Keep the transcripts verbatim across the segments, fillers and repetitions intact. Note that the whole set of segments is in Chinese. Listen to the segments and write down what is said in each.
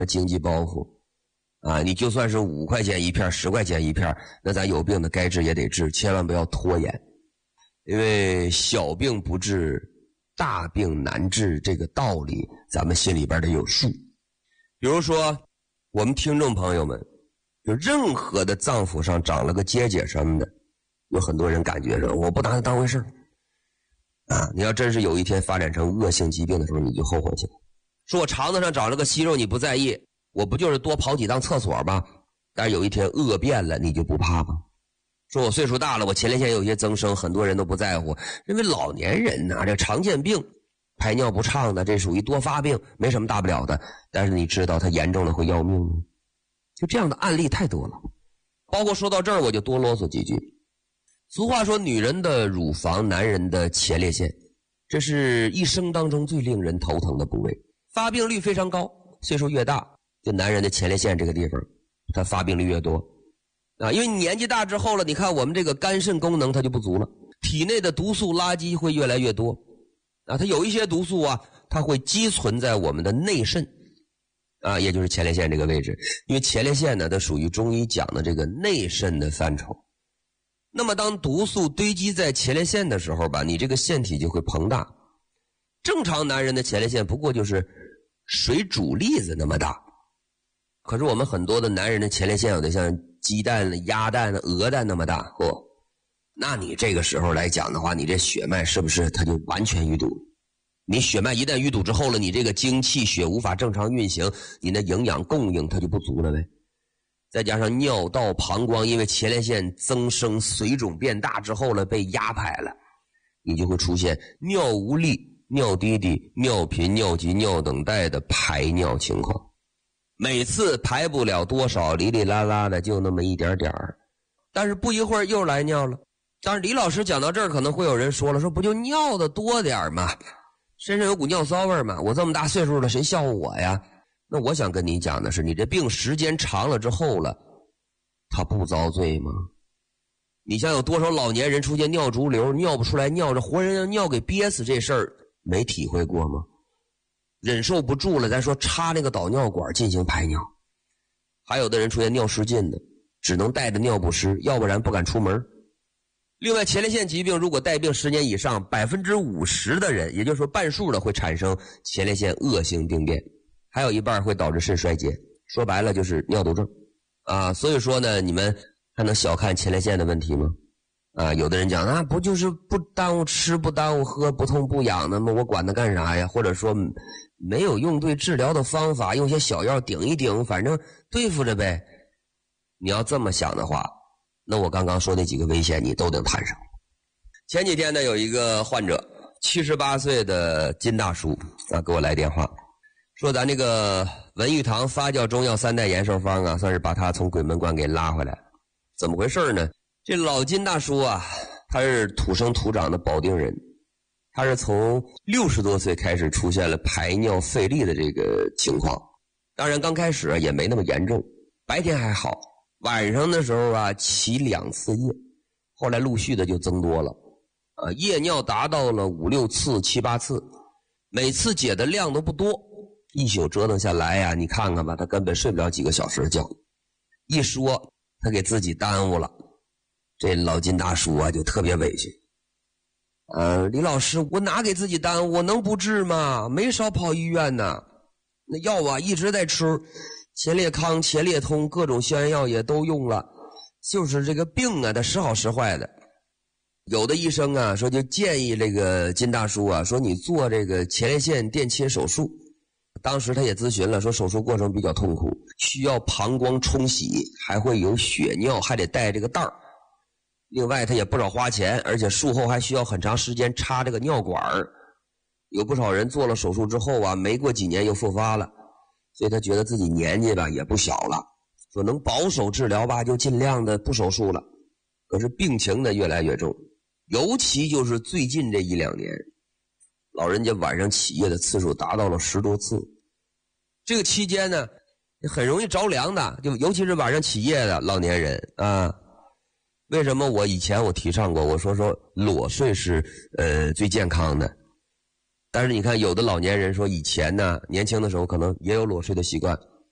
经济包袱啊，你就算是五块钱一片十块钱一片，那咱有病的该治也得治，千万不要拖延，因为小病不治大病难治这个道理咱们心里边得有数。比如说我们听众朋友们，就任何的脏腑上长了个结节什么的，有很多人感觉着我不拿它当回事啊，你要真是有一天发展成恶性疾病的时候，你就后悔去了。说我肠子上长了个息肉你不在意，我不就是多跑几趟厕所吗？但是有一天恶变了你就不怕吗？说我岁数大了，我前列腺有些增生，很多人都不在乎，因为老年人呐、啊，这常见病，排尿不畅的，这属于多发病，没什么大不了的。但是你知道它严重了会要命吗？就这样的案例太多了。包括说到这儿我就多啰嗦几句。俗话说女人的乳房，男人的前列腺，这是一生当中最令人头疼的部位，发病率非常高，岁数越大，就男人的前列腺这个地方它发病率越多啊，因为年纪大之后了，你看我们这个肝肾功能它就不足了，体内的毒素垃圾会越来越多啊，它有一些毒素啊，它会积存在我们的内肾啊，也就是前列腺这个位置，因为前列腺呢，它属于中医讲的这个内肾的范畴。那么当毒素堆积在前列腺的时候吧，你这个腺体就会膨大。正常男人的前列腺不过就是水煮栗子那么大，可是我们很多的男人的前列腺有的像鸡蛋、鸭蛋、鹅蛋那么大，嚯、哦，那你这个时候来讲的话，你这血脉是不是它就完全淤堵？你血脉一旦淤堵之后了，你这个精气血无法正常运行，你的营养供应它就不足了呗。再加上尿道膀胱因为前列腺增生水肿变大之后了，被压排了，你就会出现尿无力、尿滴滴、尿频、尿急、尿等待的排尿情况。每次排不了多少，哩哩啦啦的就那么一点点儿，但是不一会儿又来尿了。但是李老师讲到这儿可能会有人说了，说不就尿的多点嘛，身上有股尿骚味嘛，我这么大岁数了谁笑话我呀？那我想跟你讲的是，你这病时间长了之后了，他不遭罪吗？你像有多少老年人出现尿毒瘤，尿不出来，尿着活人要尿给憋死，这事儿没体会过吗？忍受不住了，咱说插那个导尿管进行排尿。还有的人出现尿失禁的，只能带着尿不湿，要不然不敢出门。另外前列腺疾病如果带病十年以上， 百分之五十 的人，也就是说半数的会产生前列腺恶性病变，还有一半会导致肾衰竭，说白了就是尿毒症啊。所以说呢，你们还能小看前列腺的问题吗？啊，有的人讲啊，不就是不耽误吃不耽误喝不痛不痒的吗？我管它干啥呀？或者说没有用对治疗的方法，用些小药顶一顶，反正对付着呗。你要这么想的话，那我刚刚说那几个危险你都得摊上。前几天呢，有一个患者七十八岁的金大叔啊，给我来电话说咱这个文玉堂发酵中药三代延寿方啊，算是把他从鬼门关给拉回来。怎么回事呢？这老金大叔啊，他是土生土长的保定人，他是从六十多岁开始出现了排尿费力的这个情况。当然刚开始也没那么严重，白天还好，晚上的时候啊起两次夜，后来陆续的就增多了啊，夜尿达到了五六次七八次，每次解的量都不多，一宿折腾下来呀、啊，你看看吧，他根本睡不了几个小时的觉。一说他给自己耽误了，这老金大叔啊就特别委屈。呃，李老师，我哪给自己耽误？我能不治吗？没少跑医院呢，那药啊一直在吃，前列康、前列通各种消炎药也都用了，就是这个病啊它时好时坏的。有的医生啊说就建议这个金大叔啊说你做这个前列腺电切手术。当时他也咨询了，说手术过程比较痛苦，需要膀胱冲洗，还会有血尿，还得带这个袋儿。另外他也不少花钱，而且术后还需要很长时间插这个尿管儿。有不少人做了手术之后啊，没过几年又复发了，所以他觉得自己年纪吧也不小了，说能保守治疗吧就尽量的不手术了。可是病情呢越来越重，尤其就是最近这一两年，老人家晚上起夜的次数达到了十多次。这个期间呢很容易着凉的，就尤其是晚上起夜的老年人啊。为什么我以前我提倡过，我说说裸睡是呃最健康的。但是你看有的老年人说以前呢年轻的时候可能也有裸睡的习惯，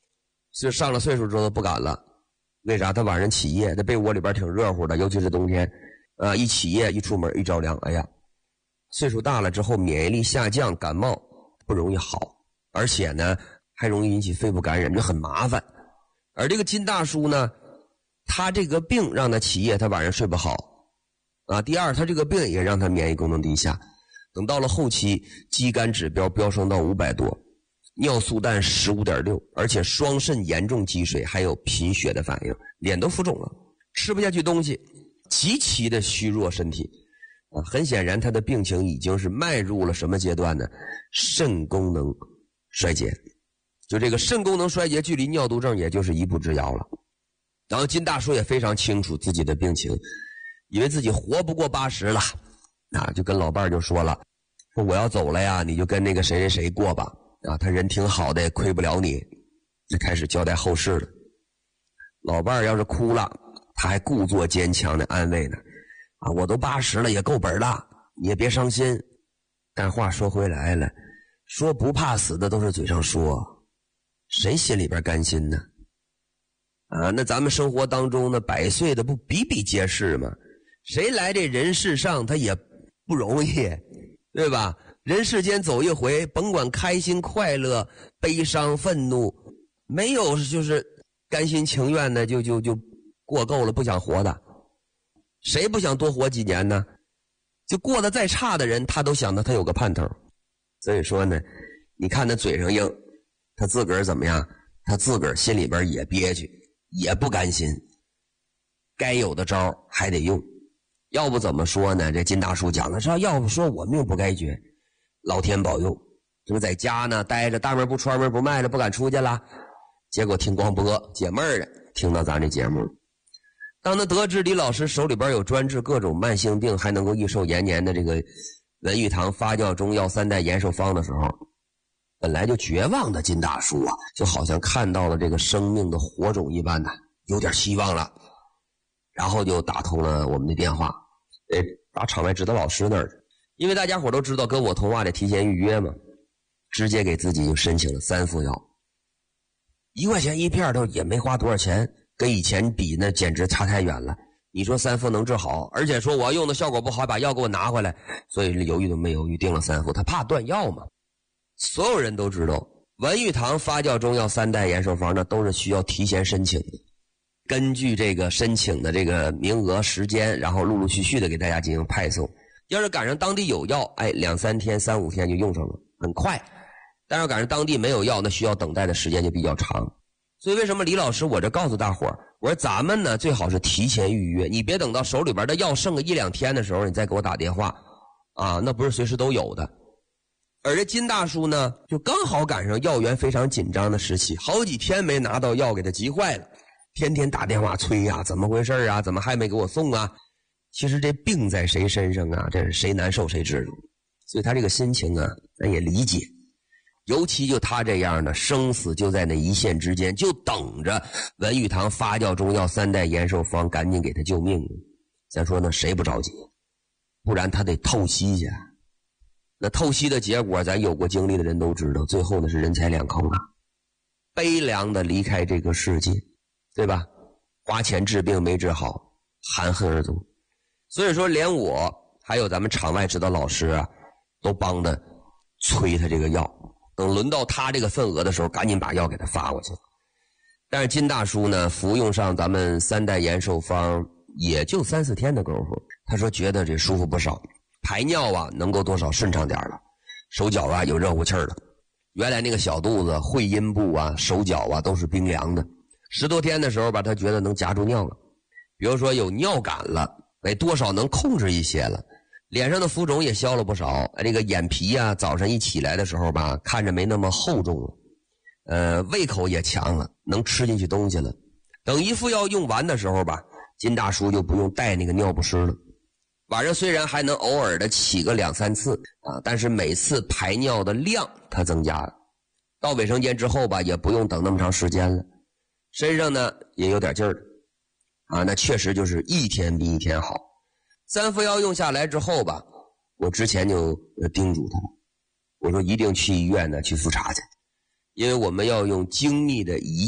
是上了岁数之后不敢了。为啥？他晚上起夜，在被窝里边挺热乎的，尤其是冬天，啊，一起夜一出门一着凉，哎呀，岁数大了之后免疫力下降，感冒不容易好，而且呢还容易引起肺部感染，就很麻烦。而这个金大叔呢，他这个病让他起夜，他晚上睡不好啊。第二，他这个病也让他免疫功能低下，等到了后期，肌酐指标飙升到五百多，尿素氮 十五点六， 而且双肾严重积水，还有贫血的反应，脸都浮肿了，吃不下去东西，极其的虚弱身体啊。很显然他的病情已经是迈入了什么阶段呢？肾功能衰竭。就这个肾功能衰竭距离尿毒症也就是一步之遥了。然后金大叔也非常清楚自己的病情，以为自己活不过八十了啊，就跟老伴儿就说了，说我要走了呀，你就跟那个谁谁谁过吧啊，他人挺好的，也亏不了你。就开始交代后事了。老伴儿要是哭了，他还故作坚强的安慰呢，啊，我都八十了也够本了，你也别伤心。但话说回来了，说不怕死的都是嘴上说，谁心里边甘心呢？啊，那咱们生活当中呢，百岁的不比比皆是吗？谁来这人世上他也不容易，对吧？人世间走一回，甭管开心快乐、悲伤愤怒，没有就是甘心情愿的就就就过够了不想活的。谁不想多活几年呢？就过得再差的人，他都想到他有个盼头。所以说呢，你看他嘴上硬，他自个儿怎么样？他自个儿心里边也憋屈，也不甘心，该有的招还得用。要不怎么说呢？这金大叔讲的是，要不说我命不该绝，老天保佑。这不在家呢待着，大门不出二门不迈了，不敢出去了。结果听广播解闷儿的，听到咱这节目。当他得知李老师手里边有专治各种慢性病还能够益寿延年的这个文玉堂发酵中药三代延寿方的时候，本来就绝望的金大叔啊，就好像看到了这个生命的火种一般的，有点希望了。然后就打通了我们的电话，呃，打场外指导老师那儿，因为大家伙都知道跟我通话得提前预约嘛，直接给自己就申请了三副药，一块钱一片都也没花多少钱，跟以前比那简直差太远了。你说三副能治好，而且说我要用的效果不好，把药给我拿回来，所以犹豫都没犹豫定了三副，他怕断药嘛。所有人都知道文玉堂发酵中药三代延寿方，那都是需要提前申请的，根据这个申请的这个名额时间，然后陆陆续续的给大家进行派送。要是赶上当地有药，哎，两三天三五天就用上了，很快。但是赶上当地没有药，那需要等待的时间就比较长。所以为什么李老师我这告诉大伙儿，我说咱们呢最好是提前预约，你别等到手里边的药剩个一两天的时候你再给我打电话啊，那不是随时都有的。而这金大叔呢就刚好赶上药源非常紧张的时期，好几天没拿到药，给他急坏了，天天打电话催呀、啊，怎么回事啊，怎么还没给我送啊。其实这病在谁身上啊，这是谁难受谁知道。所以他这个心情啊咱也理解，尤其就他这样的，生死就在那一线之间，就等着文玉堂发酵中药三代延寿方赶紧给他救命。咱说呢，谁不着急？不然他得透析去。那透析的结果咱有过经历的人都知道，最后呢是人财两空啊，悲凉的离开这个世界，对吧？花钱治病没治好，含恨而走。所以说连我还有咱们场外指导老师啊，都帮着催他这个药，等轮到他这个份额的时候，赶紧把药给他发过去。但是金大叔呢，服用上咱们三代延寿方也就三四天的功夫，他说觉得这舒服不少，排尿啊能够多少顺畅点了，手脚啊有热乎气儿了。原来那个小肚子、会阴部啊、手脚啊都是冰凉的，十多天的时候吧，他觉得能夹住尿了。比如说有尿感了，哎，多少能控制一些了。脸上的浮肿也消了不少，这个眼皮啊，早上一起来的时候吧，看着没那么厚重了，呃，胃口也强了，能吃进去东西了。等一副药用完的时候吧，金大叔就不用带那个尿不湿了。晚上虽然还能偶尔的起个两三次啊，但是每次排尿的量它增加了。到卫生间之后吧，也不用等那么长时间了，身上呢也有点劲儿了啊，那确实就是一天比一天好。三副药用下来之后吧，我之前就叮嘱他了，我说一定去医院呢去复查去，因为我们要用精密的仪